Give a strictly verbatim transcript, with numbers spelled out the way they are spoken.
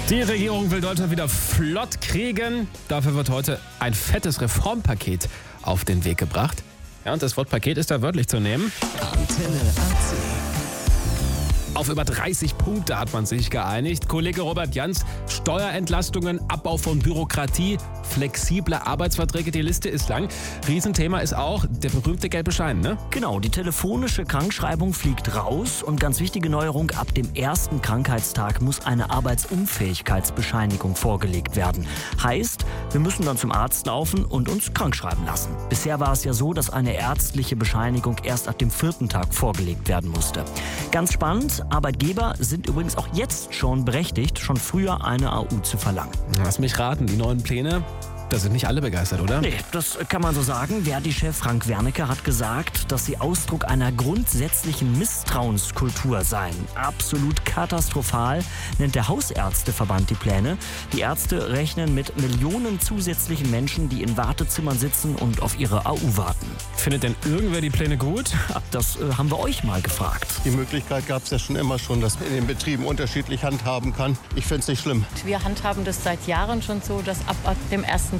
Die Regierung will Deutschland wieder flott kriegen. Dafür wird heute ein fettes Reformpaket auf den Weg gebracht. Ja, und das Wort Paket ist da wörtlich zu nehmen. Antenne A C. Auf über dreißig Punkte hat man sich geeinigt. Kollege Robert Jans, Steuerentlastungen, Abbau von Bürokratie, flexible Arbeitsverträge, die Liste ist lang. Riesenthema ist auch der berühmte gelbe Schein, ne? Genau, die telefonische Krankschreibung fliegt raus und ganz wichtige Neuerung, ab dem ersten Krankheitstag muss eine Arbeitsunfähigkeitsbescheinigung vorgelegt werden. Heißt, wir müssen dann zum Arzt laufen und uns krankschreiben lassen. Bisher war es ja so, dass eine ärztliche Bescheinigung erst ab dem vierten Tag vorgelegt werden musste. Ganz spannend, Arbeitgeber sind übrigens auch jetzt schon berechtigt, schon früher eine A U zu verlangen. Lass mich raten, die neuen Pläne, da sind nicht alle begeistert, oder? Nee, das kann man so sagen. Verdi-Chef Frank Wernicke hat gesagt, dass sie Ausdruck einer grundsätzlichen Misstrauenskultur seien. Absolut katastrophal nennt der Hausärzteverband die Pläne. Die Ärzte rechnen mit Millionen zusätzlichen Menschen, die in Wartezimmern sitzen und auf ihre A U warten. Findet denn irgendwer die Pläne gut? Das äh, haben wir euch mal gefragt. Die Möglichkeit gab es ja schon immer schon, dass man in den Betrieben unterschiedlich handhaben kann. Ich finde es nicht schlimm. Wir handhaben das seit Jahren schon so, dass ab dem ersten